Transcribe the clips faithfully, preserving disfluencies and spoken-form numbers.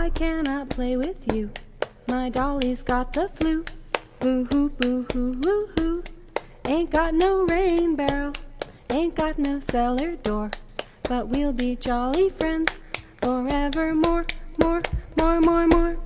I cannot play with you. My dolly's got the flu. Boo-hoo, boo-hoo, woo-hoo. Ain't got no rain barrel, ain't got no cellar door, but we'll be jolly friends forevermore, more, more, more, more.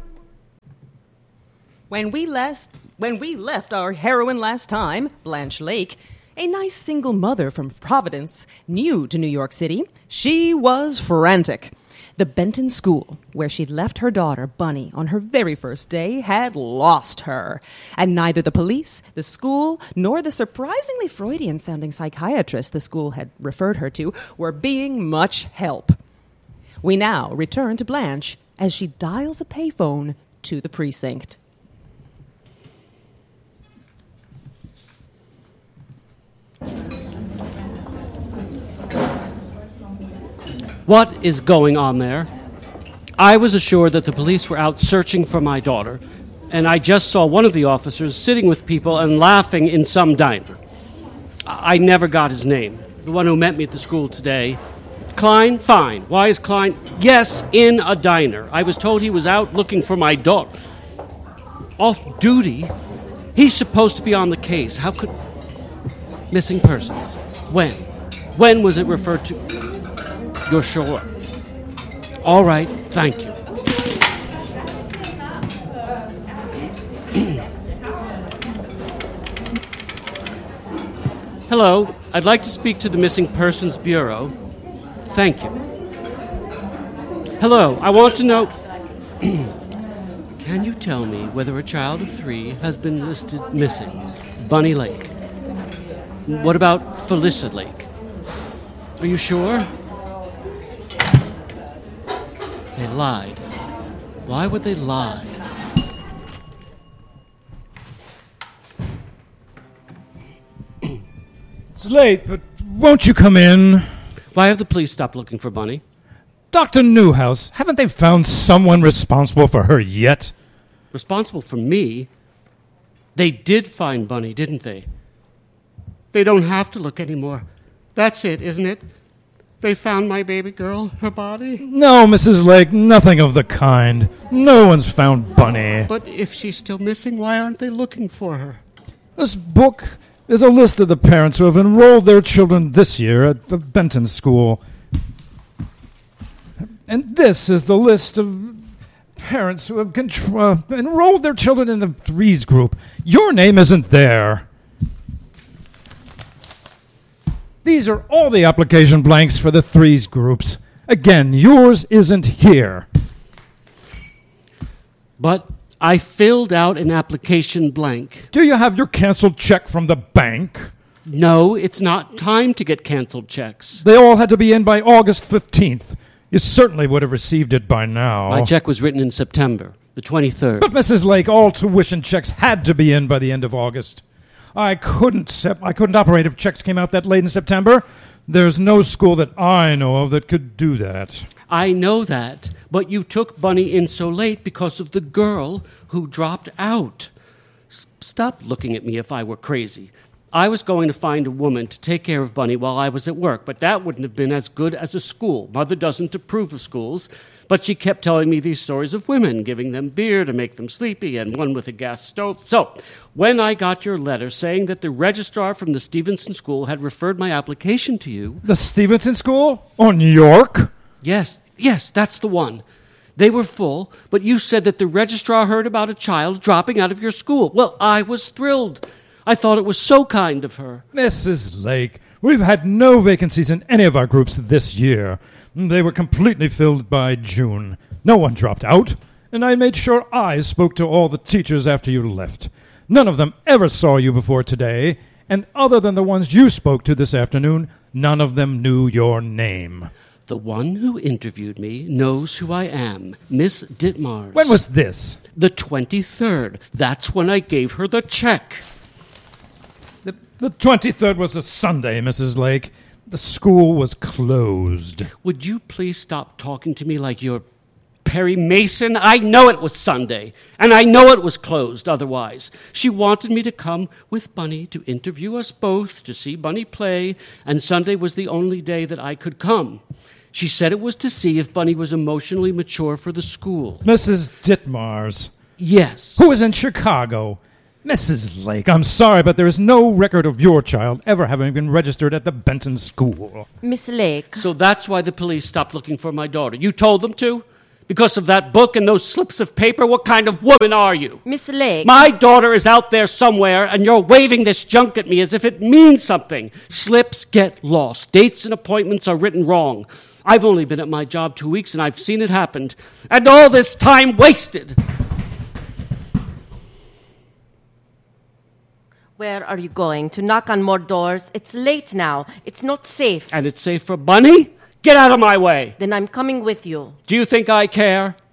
When we last, when we left our heroine last time, Blanche Lake, a nice single mother from Providence, new to New York City, she was frantic. The Benton School, where she'd left her daughter, Bunny, on her very first day, had lost her. And neither the police, the school, nor the surprisingly Freudian-sounding psychiatrist the school had referred her to were being much help. We now return to Blanche as she dials a payphone to the precinct. What is going on there? I was assured that the police were out searching for my daughter, and I just saw one of the officers sitting with people and laughing in some diner. I never got his name, the one who met me at the school today. Klein? Fine. Why is Klein? Yes, in a diner. I was told he was out looking for my daughter. Off duty? He's supposed to be on the case. How could... Missing persons. When? When was it referred to? You're sure? All right, thank you. Hello, I'd like to speak to the Missing Persons Bureau. Thank you. Hello, I want to know... Can you tell me whether a child of three has been listed missing? Bunny Lake. What about Felicity Lake? Are you sure? They lied. Why would they lie? It's late, but won't you come in? Why have the police stopped looking for Bunny? Doctor Newhouse, haven't they found someone responsible for her yet? Responsible for me? They did find Bunny, didn't they? They don't have to look anymore. That's it, isn't it? They found my baby girl, her body? No, Missus Lake, nothing of the kind. No one's found Bunny. But if she's still missing, why aren't they looking for her? This book is a list of the parents who have enrolled their children this year at the Benton School. And this is the list of parents who have contr- uh, enrolled their children in the Threes group. Your name isn't there. These are all the application blanks for the Threes groups. Again, yours isn't here. But I filled out an application blank. Do you have your canceled check from the bank? No, it's not time to get canceled checks. They all had to be in by August fifteenth. You certainly would have received it by now. My check was written in September, the twenty-third. But, Missus Lake, all tuition checks had to be in by the end of August. I couldn't sep- I couldn't operate if checks came out that late in September. There's no school that I know of that could do that. I know that, but you took Bunny in so late because of the girl who dropped out. S- stop looking at me if I were crazy. I was going to find a woman to take care of Bunny while I was at work, but that wouldn't have been as good as a school. Mother doesn't approve of schools, but she kept telling me these stories of women, giving them beer to make them sleepy, and one with a gas stove. So, when I got your letter saying that the registrar from the Stevenson School had referred my application to you... The Stevenson School? On New York? Yes, yes, that's the one. They were full, but you said that the registrar heard about a child dropping out of your school. Well, I was thrilled. I thought it was so kind of her. Missus Lake, we've had no vacancies in any of our groups this year. They were completely filled by June. No one dropped out, and I made sure I spoke to all the teachers after you left. None of them ever saw you before today, and other than the ones you spoke to this afternoon, none of them knew your name. The one who interviewed me knows who I am, Miss Ditmars. When was this? The twenty-third. That's when I gave her the check. The, the twenty-third was a Sunday, Missus Lake. The school was closed. Would you please stop talking to me like you're Perry Mason? I know it was Sunday, and I know it was closed otherwise. She wanted me to come with Bunny to interview us both, to see Bunny play, and Sunday was the only day that I could come. She said it was to see if Bunny was emotionally mature for the school. Missus Ditmars. Yes. Who is in Chicago. Missus Lake, I'm sorry, but there is no record of your child ever having been registered at the Benton School. Miss Lake. So that's why the police stopped looking for my daughter. You told them to? Because of that book and those slips of paper? What kind of woman are you? Miss Lake. My daughter is out there somewhere, and you're waving this junk at me as if it means something. Slips get lost. Dates and appointments are written wrong. I've only been at my job two weeks, and I've seen it happen. And all this time wasted. Where are you going? To knock on more doors? It's late now. It's not safe. And it's safe for Bunny? Get out of my way. Then I'm coming with you. Do you think I care?